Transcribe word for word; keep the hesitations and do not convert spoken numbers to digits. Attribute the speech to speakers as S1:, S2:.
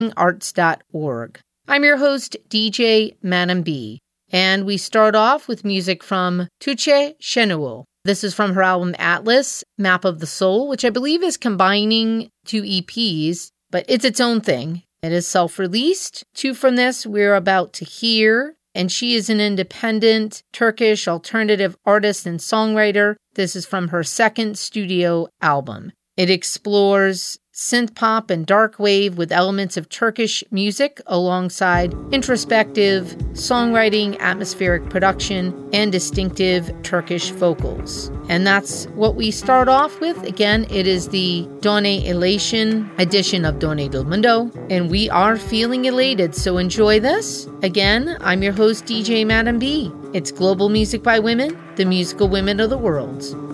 S1: arts dot org. I'm your host, D J Madam B, and we start off with music from Tuche Chenuel. This is from her album Atlas, Map of the Soul, which I believe is combining two E Ps, but it's its own thing. It is self-released. Two from this we're about to hear, and she is an independent Turkish alternative artist and songwriter. This is from her second studio album. It explores synth pop and dark wave with elements of Turkish music alongside introspective songwriting, atmospheric production, and distinctive Turkish vocals. And that's what we start off with. Again, it is the Done Elation edition of Done del Mundo, and we are feeling elated, so enjoy this. Again, I'm your host, D J Madam B. It's global music by women, the musical women of the world.